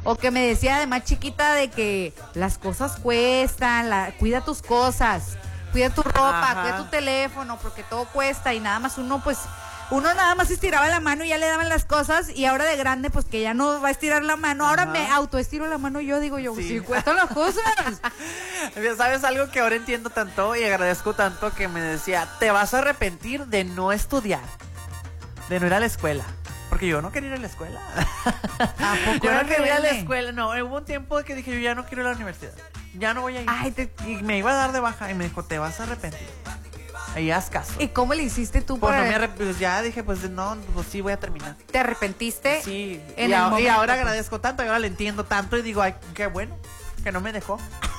O que me decía de más chiquita de que las cosas cuestan, cuida tus cosas, cuida tu ropa, Ajá. cuida tu teléfono, porque todo cuesta y nada más uno nada más estiraba la mano y ya le daban las cosas, y ahora de grande pues que ya no va a estirar la mano, ahora me autoestiro la mano yo, digo yo, Sí. sí cuestan las cosas. ¿Sabes algo que ahora entiendo tanto y agradezco tanto? Que me decía, te vas a arrepentir de no estudiar, de no ir a la escuela. Porque yo no quería ir a la escuela. ¿A poco Yo no eras quería ir a la rebelde? escuela. No, hubo un tiempo que dije, yo ya no quiero ir a la universidad. Ya no voy a ir. Ay, Y me iba a dar de baja y me dijo, te vas a arrepentir. Y haz caso. ¿Y cómo le hiciste tú Pues, para pues ya dije, pues no, pues sí voy a terminar. te arrepentiste? Sí. En Y el ahora momento, agradezco pues. tanto y ahora le entiendo tanto y digo, ay, qué bueno que no me dejó.